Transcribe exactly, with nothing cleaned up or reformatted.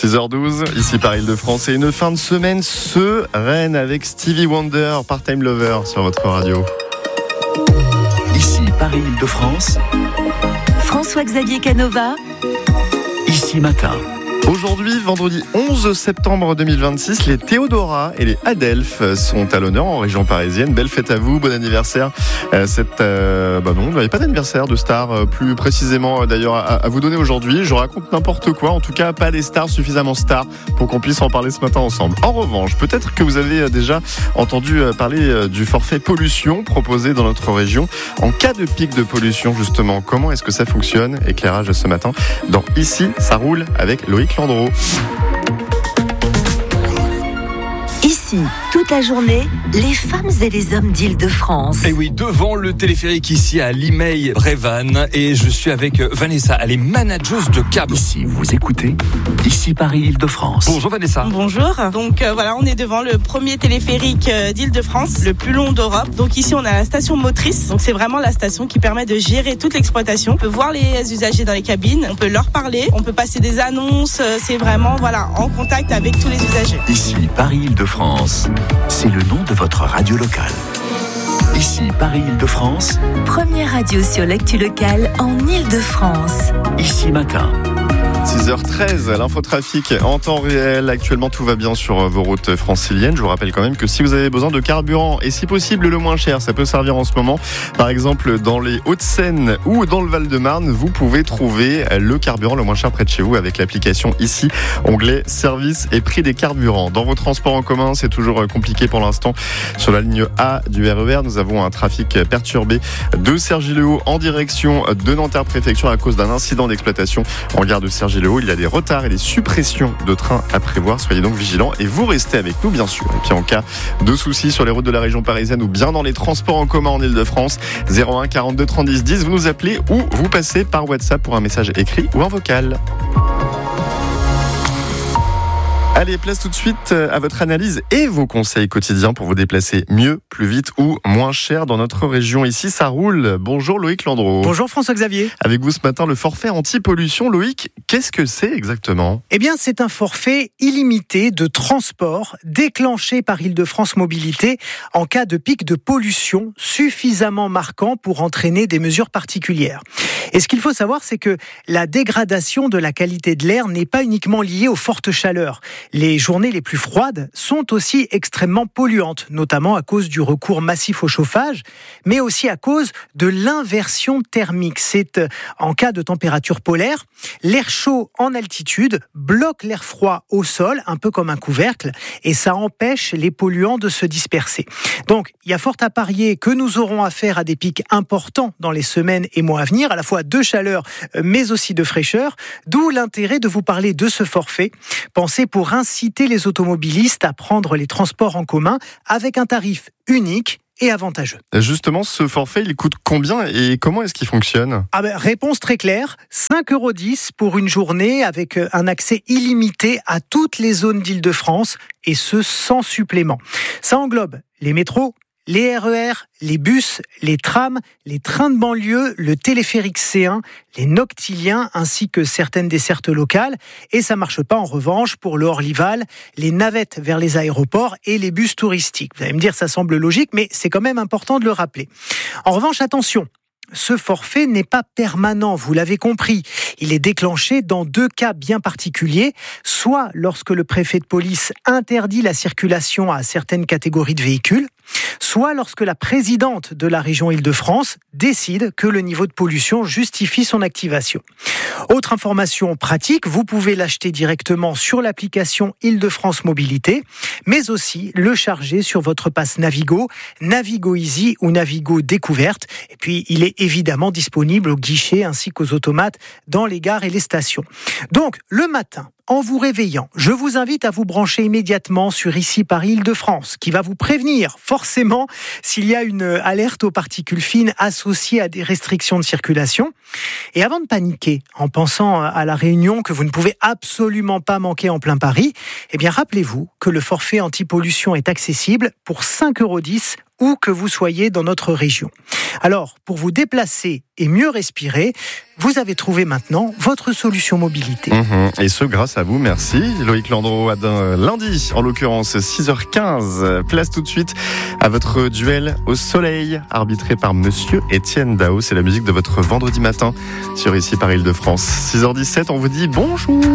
six heures douze, ici par Île-de-France, et une fin de semaine sereine avec Stevie Wonder, Part-Time Lover sur votre radio. Ici Paris Île-de-France, François-Xavier Canova, ici matin. Aujourd'hui, vendredi onze septembre deux mille vingt-six, les Théodora et les Adelphes sont à l'honneur en région parisienne. Belle fête à vous, bon anniversaire. Euh, cette, euh, bah non, il n'y a pas d'anniversaire de stars, euh, plus précisément d'ailleurs à, à vous donner aujourd'hui. Je raconte n'importe quoi, en tout cas pas des stars suffisamment stars pour qu'on puisse en parler ce matin ensemble. En revanche, peut-être que vous avez déjà entendu parler du forfait pollution proposé dans notre région. En cas de pic de pollution, justement, comment est-ce que ça fonctionne? Éclairage ce matin dans Ici, ça roule avec Loïc Landreau. Ici, toute la journée, les femmes et les hommes d'Île-de-France. Et oui, devant le téléphérique ici à Limeil-Brévannes, et je suis avec Vanessa, elle est manageuse de câble. Ici, vous écoutez, ici Paris Île-de-France. Bonjour Vanessa. Bonjour. Donc euh, voilà, on est devant le premier téléphérique euh, d'Île-de-France, le plus long d'Europe. Donc ici, on a la station motrice. Donc c'est vraiment la station qui permet de gérer toute l'exploitation. On peut voir les usagers dans les cabines, on peut leur parler, on peut passer des annonces. Euh, c'est vraiment voilà en contact avec tous les usagers. Ici Paris Île-de-France, c'est le nom de votre radio locale. Ici Paris Île-de-France, Première radio sur l'actu locale en Île-de-France. ici matin. six heures treize, l'infotrafic en temps réel. Actuellement, tout va bien sur vos routes franciliennes. Je vous rappelle quand même que si vous avez besoin de carburant, et si possible le moins cher, ça peut servir en ce moment. Par exemple, dans les Hauts-de-Seine ou dans le Val-de-Marne, vous pouvez trouver le carburant le moins cher près de chez vous avec l'application Ici, onglet service et prix des carburants. Dans vos transports en commun, c'est toujours compliqué pour l'instant. Sur la ligne A du R E R, nous avons un trafic perturbé de Cergy-le-Haut en direction de Nanterre Préfecture à cause d'un incident d'exploitation en gare de Cergy. Il y a des retards et des suppressions de trains à prévoir. Soyez donc vigilants et vous restez avec nous, bien sûr. Et puis en cas de soucis sur les routes de la région parisienne ou bien dans les transports en commun en Île-de-France, zéro un quarante-deux trente dix, vous nous appelez ou vous passez par WhatsApp pour un message écrit ou un vocal. Allez, place tout de suite à votre analyse et vos conseils quotidiens pour vous déplacer mieux, plus vite ou moins cher dans notre région. Ici, ça roule. Bonjour Loïc Landreau. Bonjour François-Xavier. Avec vous ce matin, le forfait anti-pollution. Loïc, qu'est-ce que c'est exactement ? Eh bien, c'est un forfait illimité de transport déclenché par Île-de-France Mobilité en cas de pic de pollution suffisamment marquant pour entraîner des mesures particulières. Et ce qu'il faut savoir, c'est que la dégradation de la qualité de l'air n'est pas uniquement liée aux fortes chaleurs. Les journées les plus froides sont aussi extrêmement polluantes, notamment à cause du recours massif au chauffage, mais aussi à cause de l'inversion thermique. C'est en cas de température polaire, l'air chaud en altitude bloque l'air froid au sol, un peu comme un couvercle, et ça empêche les polluants de se disperser. Donc, il y a fort à parier que nous aurons affaire à des pics importants dans les semaines et mois à venir, à la fois de chaleur, mais aussi de fraîcheur, d'où l'intérêt de vous parler de ce forfait, pensé pour inciter les automobilistes à prendre les transports en commun avec un tarif unique et avantageux. Justement, ce forfait, il coûte combien et comment est-ce qu'il fonctionne ? Ah ben, réponse très claire, cinq euros dix pour une journée avec un accès illimité à toutes les zones d'Île-de-France et ce sans supplément. Ça englobe les métros, les R E R, les bus, les trams, les trains de banlieue, le téléphérique C un, les noctiliens ainsi que certaines dessertes locales. Et ça ne marche pas en revanche pour le Orlyval, les navettes vers les aéroports et les bus touristiques. Vous allez me dire, ça semble logique, mais c'est quand même important de le rappeler. En revanche, attention, ce forfait n'est pas permanent, vous l'avez compris. Il est déclenché dans deux cas bien particuliers, soit lorsque le préfet de police interdit la circulation à certaines catégories de véhicules, soit lorsque la présidente de la région Île-de-France décide que le niveau de pollution justifie son activation. Autre information pratique, vous pouvez l'acheter directement sur l'application Île-de-France Mobilité, mais aussi le charger sur votre pass Navigo, Navigo Easy ou Navigo Découverte. Et puis, il est évidemment disponible au guichet ainsi qu'aux automates dans les gares et les stations. Donc, le matin, en vous réveillant, je vous invite à vous brancher immédiatement sur Ici Paris Île-de-France, qui va vous prévenir forcément s'il y a une alerte aux particules fines associée à des restrictions de circulation. Et avant de paniquer, en pensant à la réunion que vous ne pouvez absolument pas manquer en plein Paris, eh bien rappelez-vous que le forfait anti-pollution est accessible pour cinq euros dix où que vous soyez dans notre région. Alors, pour vous déplacer et mieux respirer, vous avez trouvé maintenant votre solution mobilité. Mmh, et ce, grâce à vous, merci. Loïc Landreau, à lundi, en l'occurrence, six heures quinze. Place tout de suite à votre duel au soleil, arbitré par Monsieur Étienne Dao. C'est la musique de votre vendredi matin sur Ici par Île-de-France. six heures dix-sept, on vous dit bonjour.